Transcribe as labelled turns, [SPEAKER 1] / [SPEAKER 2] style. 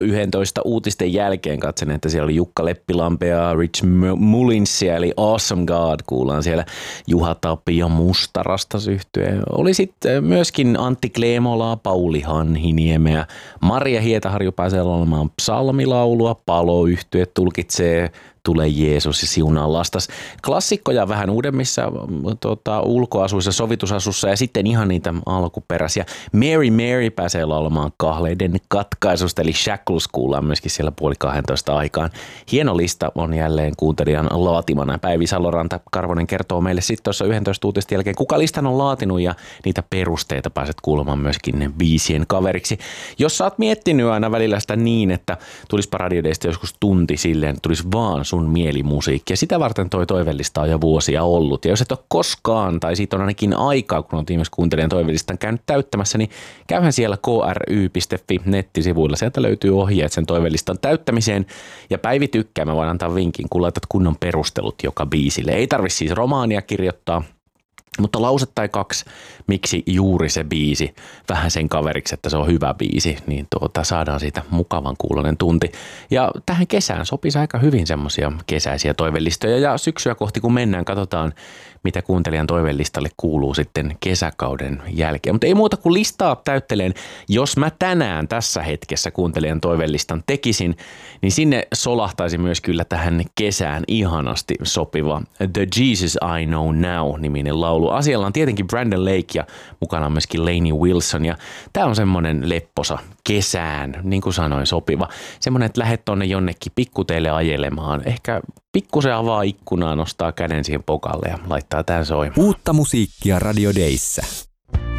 [SPEAKER 1] 11 uutisten jälkeen katselin, että siellä oli Jukka Leppilampea, Rich Mullinsia, eli Awesome God, kuullaan siellä Juha Tapio Mustarastas yhtye. Oli sitten myöskin Antti Kleemolaa, Pauli Hanhiniemeä, Maria Hietaharju pääsee olemaan psalmilaulua, Palo-yhtye tulkitsee Tule Jeesus ja siunaa lastas. Klassikkoja vähän uudemmissa ulkoasuissa, sovitusasussa ja sitten ihan niitä alkuperäisiä. Mary Mary pääsee laulamaan Kahleiden katkaisusta, eli Shackles kuullaan myöskin siellä 11:30 aikaan. Hieno lista on jälleen kuuntelijan laatimana. Päivi Saloranta Karvonen kertoo meille sitten tuossa 11 uutisten jälkeen, kuka listan on laatinut ja niitä perusteita pääset kuulemaan myöskin biisien kaveriksi. Jos sä oot miettinyt aina välillä sitä niin, että tulispa radiodeista joskus tunti silleen, että tulisi vaan sun mielimusiikki. Ja sitä varten toi toivellista on jo vuosia ollut. Ja jos et ole koskaan, tai siitä on ainakin aikaa, kun on viimeksi kuuntelijan toivellistan käynyt täyttämässä, niin käyhän siellä kry.fi nettisivuilla. Sieltä löytyy ohjeet sen toivellistan täyttämiseen. Ja Päivi tykkää, mä voin antaa vinkin, kun laitat kunnon perustelut joka biisille. Ei tarvitse siis romaania kirjoittaa, mutta lause tai kaksi, miksi juuri se biisi, vähän sen kaveriksi, että se on hyvä biisi, niin saadaan siitä mukavan kuulonen tunti. Ja tähän kesään sopisi aika hyvin semmoisia kesäisiä toivelistoja ja syksyä kohti kun mennään, katsotaan mitä kuuntelijan toivelistalle kuuluu sitten kesäkauden jälkeen. Mutta ei muuta kuin listaa täytteleen. Jos mä tänään tässä hetkessä kuuntelijan toivelistan tekisin, niin sinne solahtaisi myös kyllä tähän kesään ihanasti sopiva The Jesus I Know Now-niminen laulu. Asialla on tietenkin Brandon Lake ja mukana on myöskin Lainey Wilson. Ja tää on semmonen lepposa kesään, niin kuin sanoin, sopiva. Semmonen, että lähdet tonne jonnekin pikkuteille ajelemaan. Ehkä pikkusen avaa ikkunaa, nostaa käden siihen pokalle ja laittaa tän soimaan.
[SPEAKER 2] Uutta musiikkia Radio Dayssä.